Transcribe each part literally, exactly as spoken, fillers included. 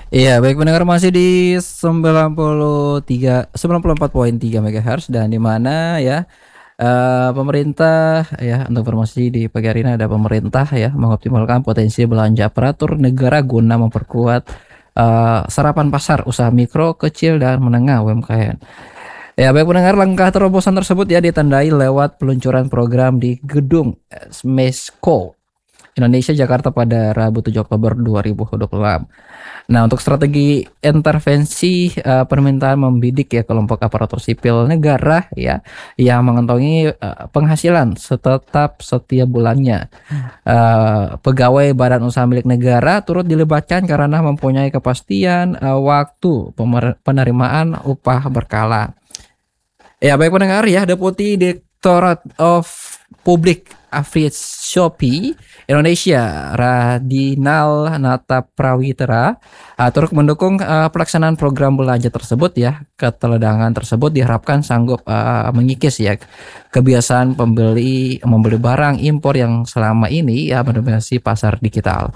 Iya, baik pendengar masih di sembilan puluh tiga sembilan puluh empat koma tiga MHz dan di mana ya, eee, pemerintah ya untuk informasi di pagi hari ini ada pemerintah ya mengoptimalkan potensi belanja aparatur negara guna memperkuat, eee, serapan pasar usaha mikro, kecil, dan menengah U M K M. Ya, baik pendengar, langkah terobosan tersebut ya ditandai lewat peluncuran program di Gedung, eee, Smesco Indonesia Jakarta pada Rabu tujuh Oktober dua ribu dua puluh enam. Nah, untuk strategi intervensi, eee, permintaan membidik ya kelompok aparatur sipil negara ya, yang mengantongi, eee, penghasilan setetap setiap bulannya. Eee, pegawai badan usaha milik negara turut dilibatkan karena mempunyai kepastian, eee, waktu pemer penerimaan upah berkala. Ya, baik pendengar ya, Deputi Direktorat of Public Affairs Shopee Indonesia, Radinal Nataprawira, eee, turut mendukung, eee, pelaksanaan program belanja tersebut ya. Keteledangan tersebut diharapkan sanggup, eee, mengikis ya kebiasaan pembeli membeli barang impor yang selama ini ya mendominasi pasar digital.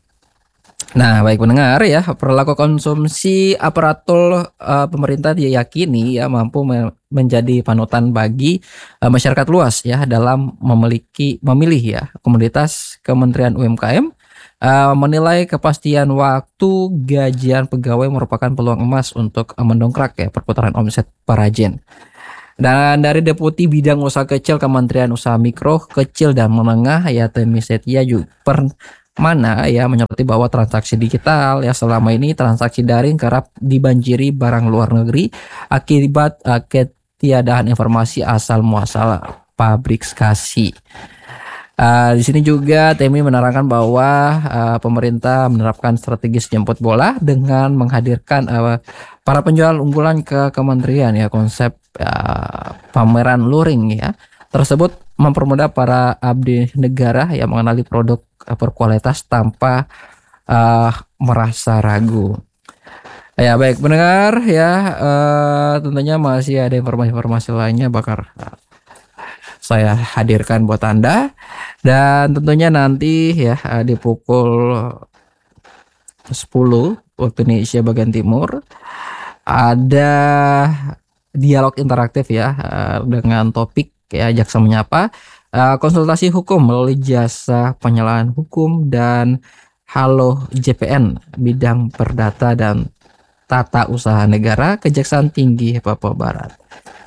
Nah, baik pendengar ya, perilaku konsumsi aparatur, eee, pemerintah diyakini ya mampu me menjadi panutan bagi, eee, masyarakat luas ya dalam memiliki memilih ya komoditas. Kementerian U M K M, eee, menilai kepastian waktu gajian pegawai merupakan peluang emas untuk, eee, mendongkrak ya perputaran omset perajin. Dan dari Deputi Bidang Usaha Kecil Kementerian Usaha Mikro, Kecil, dan Menengah ya Temi Setia Ju Permana ya menyoroti bahwa transaksi digital ya selama ini transaksi daring kerap dibanjiri barang luar negeri akibat, eee, ketiadaan informasi asal muasal pabriskasi. Eee, di sini juga Temi menerangkan bahwa, eee, pemerintah menerapkan strategis jemput bola dengan menghadirkan, eee, para penjual unggulan ke kementerian ya. Konsep, eee, pameran luring ya tersebut mempermudah para abdi negara yang mengenali produk, eee, berkualitas tanpa, eee, merasa ragu. Ya baik pendengar ya, eee, tentunya masih ada informasi-informasi lainnya bakar saya hadirkan buat Anda dan tentunya nanti ya, eee, di pukul sepuluh waktu Indonesia bagian timur ada dialog interaktif ya, eee, dengan topik ya Jaksa Menyapa, eee, konsultasi hukum melalui jasa penyalahan hukum dan Halo J P N bidang perdata dan tata usaha negara Kejaksaan Tinggi Papua Barat.